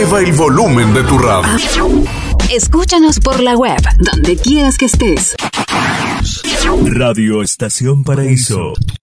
Eleva el volumen de tu radio. Escúchanos por la web, donde quieras que estés. Radio Estación Paraíso